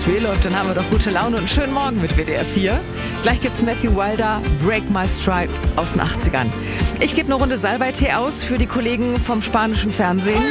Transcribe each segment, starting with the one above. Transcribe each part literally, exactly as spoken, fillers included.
Industry läuft, dann haben wir doch gute Laune und einen schönen Morgen mit W D R vier. Gleich gibt's Matthew Wilder, Break My Stride aus den achtzigern. Ich gebe eine Runde Salbei-Tee aus für die Kollegen vom spanischen Fernsehen.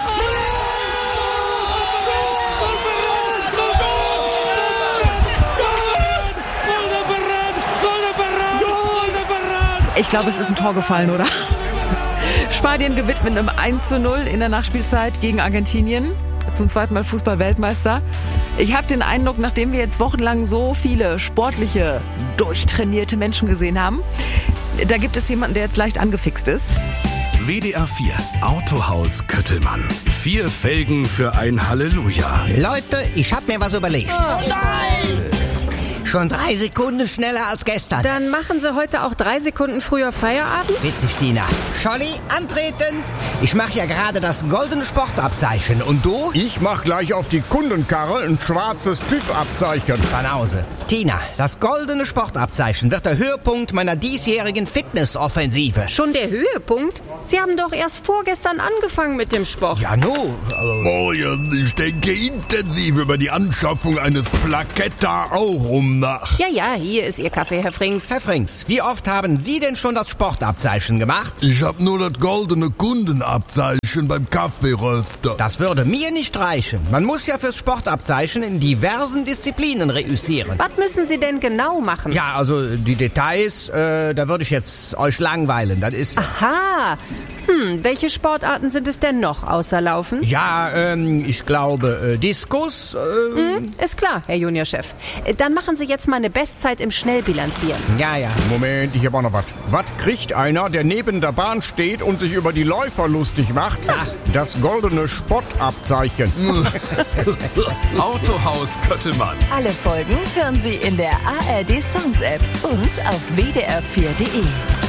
Ich glaube, es ist ein Tor gefallen, oder? Spanien gewinnt mit einem eins zu null in der Nachspielzeit gegen Argentinien. Zum zweiten Mal Fußball-Weltmeister. Ich habe den Eindruck, nachdem wir jetzt wochenlang so viele sportliche, durchtrainierte Menschen gesehen haben, da gibt es jemanden, der jetzt leicht angefixt ist. W D R vier Autohaus Köttelmann. Vier Felgen für ein Halleluja. Leute, ich hab mir was überlegt. Oh nein! Schon drei Sekunden schneller als gestern. Dann machen Sie heute auch drei Sekunden früher Feierabend? Witzig, Tina. Scholli, antreten. Ich mache ja gerade das goldene Sportabzeichen. Und du? Ich mach gleich auf die Kundenkarre ein schwarzes TÜV-Abzeichen. Banause. Tina, das goldene Sportabzeichen wird der Höhepunkt meiner diesjährigen Fitnessoffensive. Schon der Höhepunkt? Sie haben doch erst vorgestern angefangen mit dem Sport. Ja, nu. Also Oh ja, ich denke intensiv über die Anschaffung eines Plaketta auch um nach. Ja, ja, hier ist Ihr Kaffee, Herr Frings. Herr Frings, wie oft haben Sie denn schon das Sportabzeichen gemacht? Ich hab nur das goldene Kundenabzeichen beim Kaffeeröster. Das würde mir nicht reichen. Man muss ja fürs Sportabzeichen in diversen Disziplinen reüssieren. Was müssen Sie denn genau machen? Ja, also die Details, äh, da würde ich jetzt euch langweilen. Das ist... Aha. Hm, welche Sportarten sind es denn noch außer Laufen? Ja, ähm, ich glaube, äh, Diskus. Äh, Hm, ist klar, Herr Juniorchef. Äh, Dann machen Sie jetzt mal eine Bestzeit im Schnellbilanzieren. Ja, ja. Moment, ich hab auch noch was. Was kriegt einer, der neben der Bahn steht und sich über die Läufer lustig macht? Ach. Das goldene Spottabzeichen. Autohaus Köttelmann. Alle Folgen hören Sie in der A R D Sounds App und auf w d r vier punkt d e.